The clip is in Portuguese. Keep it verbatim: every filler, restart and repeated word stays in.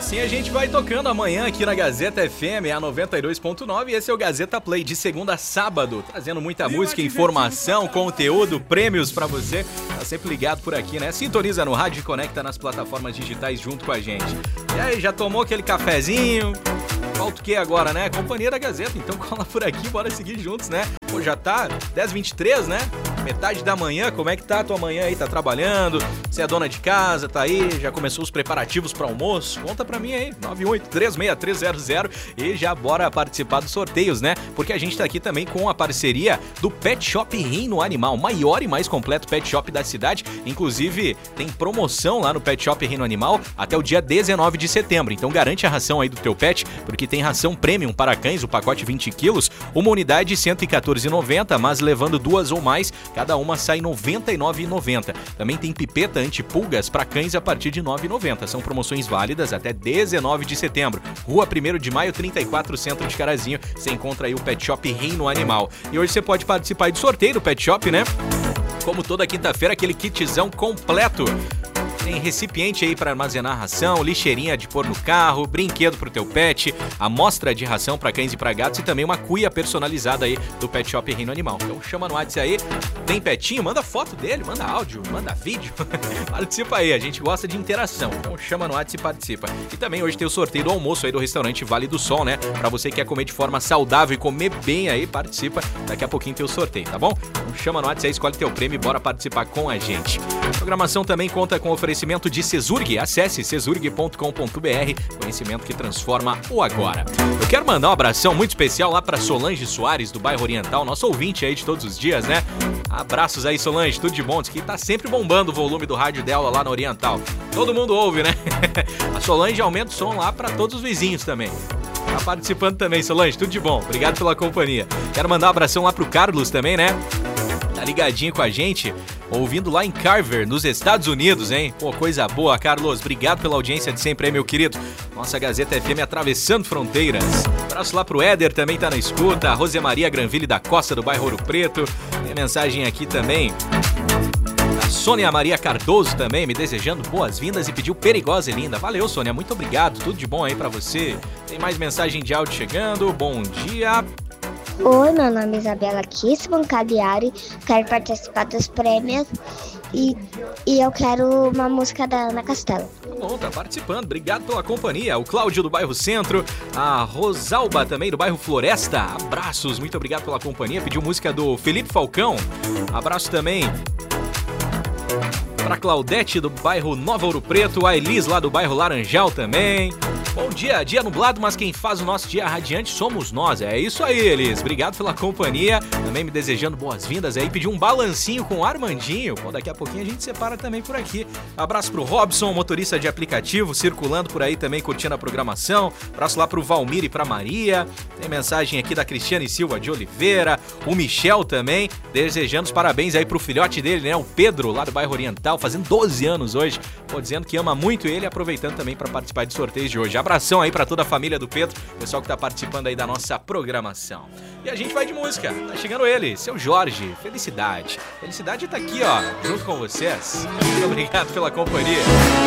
assim a gente vai tocando amanhã aqui na Gazeta F M, a noventa e dois ponto nove. Esse é o Gazeta Play de segunda a sábado, trazendo muita música, informação, conteúdo, prêmios pra você. Tá sempre ligado por aqui, né? Sintoniza no rádio e conecta nas plataformas digitais junto com a gente. E aí, já tomou aquele cafezinho? Falta o que agora, né? Companhia da Gazeta, então cola por aqui, bora seguir juntos, né? Pô, já tá dez e vinte e três, né? Metade da manhã, como é que tá a tua manhã aí? Tá trabalhando? Você é dona de casa, tá aí? Já começou os preparativos para almoço? Conta pra mim aí, nove oito três seis três zero zero, e já bora participar dos sorteios, né? Porque a gente tá aqui também com a parceria do Pet Shop Reino Animal, maior e mais completo pet shop da cidade. Inclusive, tem promoção lá no Pet Shop Reino Animal até o dia dezenove de setembro. Então garante a ração aí do teu pet, porque tem ração premium para cães, o pacote vinte quilos, uma unidade cento e quatorze reais e noventa centavos, mas levando duas ou mais, cada uma sai noventa e nove reais e noventa centavos. Também tem pipeta antipulgas para cães a partir de nove reais e noventa centavos. São promoções válidas até dezenove de setembro. Rua primeiro de maio, trinta e quatro, Centro de Carazinho. Você encontra aí o Pet Shop Reino Animal. E hoje você pode participar do sorteio do Pet Shop, né? Como toda quinta-feira, aquele kitzão completo. Tem recipiente aí para armazenar ração, lixeirinha de pôr no carro, brinquedo pro teu pet, amostra de ração para cães e para gatos e também uma cuia personalizada aí do Pet Shop Reino Animal. Então chama no WhatsApp aí, tem petinho, manda foto dele, manda áudio, manda vídeo, participa aí, a gente gosta de interação, então chama no WhatsApp e participa. E também hoje tem o sorteio do almoço aí do restaurante Vale do Sol, né? Para você que quer comer de forma saudável e comer bem aí, participa, daqui a pouquinho tem o sorteio, tá bom? Então chama no WhatsApp, escolhe teu prêmio e bora participar com a gente. A programação também conta com oferecimento de Cesurg. Acesse cesurg ponto com ponto b r, conhecimento que transforma o agora. Eu quero mandar um abração muito especial lá para Solange Soares, do bairro Oriental, nosso ouvinte aí de todos os dias, né? Abraços aí, Solange, tudo de bom, diz que tá sempre bombando o volume do rádio dela lá na Oriental. Todo mundo ouve, né? A Solange aumenta o som lá para todos os vizinhos também. Tá participando também, Solange, tudo de bom, obrigado pela companhia. Quero mandar um abração lá pro Carlos também, né? Tá ligadinho com a gente, ouvindo lá em Carver, nos Estados Unidos, hein? Pô, coisa boa, Carlos. Obrigado pela audiência de sempre aí, meu querido. Nossa Gazeta F M atravessando fronteiras. Abraço lá pro Éder, também tá na escuta. A Rosemaria Granville da Costa, do bairro Ouro Preto. Tem mensagem aqui também da Sônia Maria Cardoso também, me desejando boas-vindas e pediu perigosa e linda. Valeu, Sônia, muito obrigado. Tudo de bom aí pra você. Tem mais mensagem de áudio chegando. Bom dia. Oi, meu nome é Isabela Kissman Cagliari, quero participar dos prêmios e, e eu quero uma música da Ana Castela. Tá bom, tá participando, obrigado pela companhia. O Cláudio do bairro Centro, a Rosalba também do bairro Floresta, abraços, muito obrigado pela companhia. Pediu música do Felipe Falcão, abraço também pra Claudete do bairro Nova Ouro Preto, a Elis lá do bairro Laranjal também. Bom dia, dia nublado, mas quem faz o nosso dia radiante somos nós. É isso aí, Elis. Obrigado pela companhia. Também me desejando boas-vindas aí. Pediu um balancinho com o Armandinho. Bom, daqui a pouquinho a gente separa também por aqui. Abraço pro Robson, motorista de aplicativo, circulando por aí também, curtindo a programação. Abraço lá pro Valmir e pra Maria. Tem mensagem aqui da Cristiane Silva de Oliveira. O Michel também, desejando os parabéns aí pro filhote dele, né? O Pedro, lá do bairro Oriental, fazendo doze anos hoje. Pô, dizendo que ama muito ele, aproveitando também para participar de sorteios de hoje. Abração aí pra toda a família do Pedro, pessoal que tá participando aí da nossa programação. E a gente vai de música, tá chegando ele, seu Jorge, Felicidade. Felicidade tá aqui, ó, junto com vocês. Muito obrigado pela companhia.